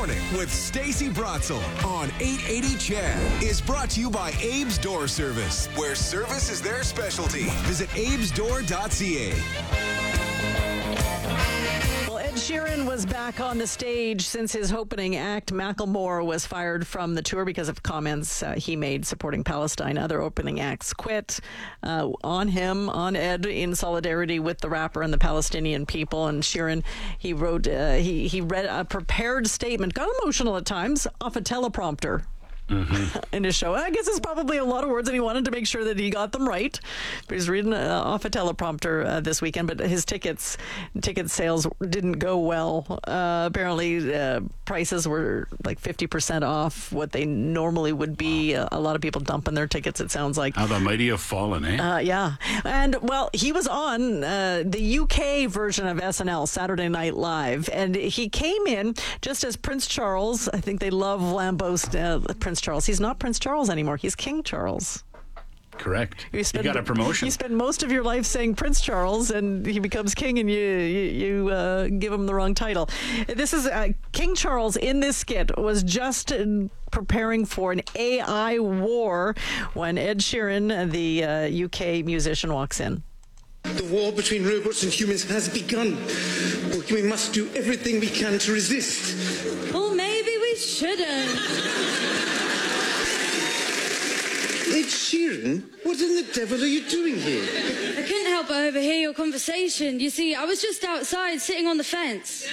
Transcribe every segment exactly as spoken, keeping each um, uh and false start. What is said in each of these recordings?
Morning with Stacey Brotzel on eight eighty C H E D is brought to you by Abe's Door Service, where service is their specialty. Visit abes door dot c a. Ed Sheeran was back on the stage since his opening act. Macklemore was fired from the tour because of comments uh, he made supporting Palestine. Other opening acts quit uh, on him, on Ed, in solidarity with the rapper and the Palestinian people. And Sheeran, he wrote, uh, he, he read a prepared statement, got emotional at times, off a teleprompter. Mm-hmm. In his show. I guess it's probably a lot of words and he wanted to make sure that he got them right. But he's reading uh, off a teleprompter uh, this weekend, but his tickets ticket sales didn't go well. Uh, apparently uh, prices were like fifty percent off what they normally would be. Uh, a lot of people dumping their tickets, it sounds like. How the mighty have fallen, eh? Uh, yeah. And, well, he was on uh, the U K version of S N L, Saturday Night Live, and he came in just as Prince Charles. I think they love lambast uh, Prince Charles. He's not Prince Charles anymore. He's King Charles. Correct. You, spend, you got a promotion. You spend most of your life saying Prince Charles, and he becomes king, and you you, you uh, give him the wrong title. This is uh, King Charles in this skit was just uh, preparing for an A I war when Ed Sheeran, the uh, U K musician, walks in. The war between robots and humans has begun. We must do everything we can to resist. Well, maybe we shouldn't. Ed Sheeran? What in the devil are you doing here? I couldn't help but overhear your conversation. You see, I was just outside sitting on the fence.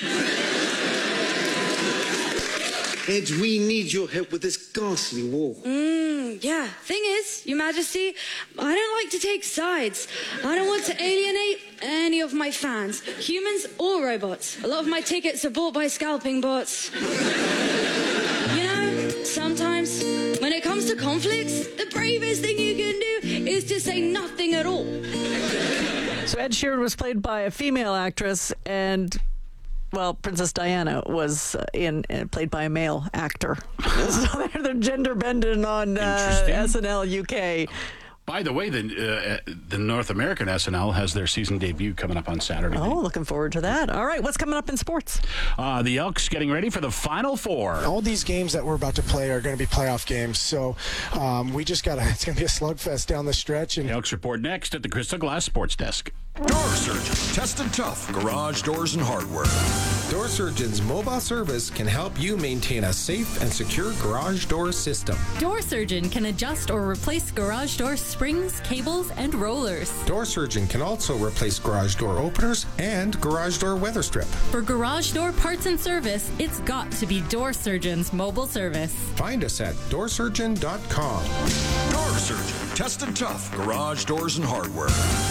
Ed, we need your help with this ghastly war. Mm, yeah. Thing is, Your Majesty, I don't like to take sides. I don't want to alienate any of my fans, humans or robots. A lot of my tickets are bought by scalping bots. You know, sometimes when it comes to conflicts, the bravest thing you can do is to say nothing at all. So Ed Sheeran was played by a female actress, and well, Princess Diana was uh, in uh, played by a male actor. So they're, they're gender bending on uh, S N L U K. By the way, the uh, the North American S N L has their season debut coming up on Saturday night. Oh, looking forward to that. All right, what's coming up in sports? Uh, the Elks getting ready for the Final Four. All these games that we're about to play are going to be playoff games, so um, we just got to, it's going to be a slugfest down the stretch. And the Elks report next at the Crystal Glass Sports Desk. Door Surgeon, tested tough, garage doors and hardware. Door Surgeon's mobile service can help you maintain a safe and secure garage door system. Door Surgeon can adjust or replace garage door springs, cables, and rollers. Door Surgeon can also replace garage door openers and garage door weather strip. For garage door parts and service, it's got to be Door Surgeon's mobile service. Find us at door surgeon dot com. Door Surgeon, tested tough, garage doors and hardware.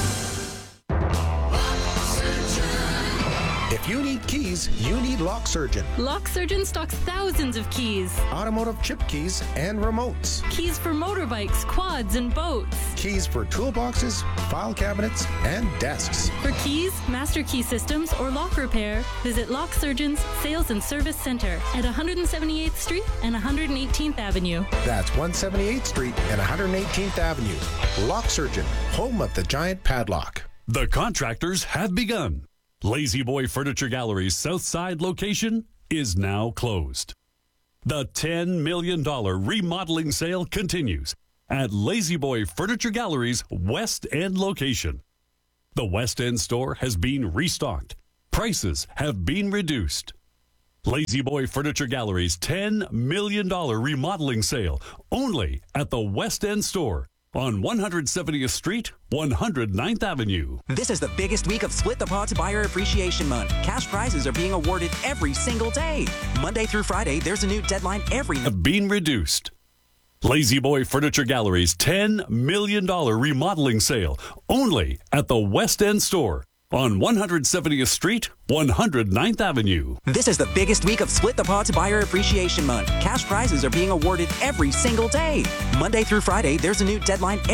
If you need keys, you need Lock Surgeon. Lock Surgeon stocks thousands of keys. Automotive chip keys and remotes. Keys for motorbikes, quads, and boats. Keys for toolboxes, file cabinets, and desks. For keys, master key systems, or lock repair, visit Lock Surgeon's Sales and Service Center at one hundred seventy-eighth Street and one hundred eighteenth Avenue. That's one hundred seventy-eighth Street and one hundred eighteenth Avenue. Lock Surgeon, home of the giant padlock. The contractors have begun. Lazy Boy Furniture Gallery's South Side location is now closed. The ten million dollars remodeling sale continues at Lazy Boy Furniture Gallery's West End location. The West End store has been restocked. Prices have been reduced. Lazy Boy Furniture Gallery's ten million dollars remodeling sale only at the West End store on one hundred seventieth Street, one hundred ninth Avenue. This is the biggest week of Split the Pods Buyer Appreciation Month. Cash prizes are being awarded every single day. Monday through Friday, there's a new deadline every... Have been reduced. Lazy Boy Furniture Gallery's ten million dollars remodeling sale only at the West End store on one hundred seventieth Street, one hundred ninth Avenue. This is the biggest week of Split the Pods Buyer Appreciation Month. Cash prizes are being awarded every single day. Monday through Friday, there's a new deadline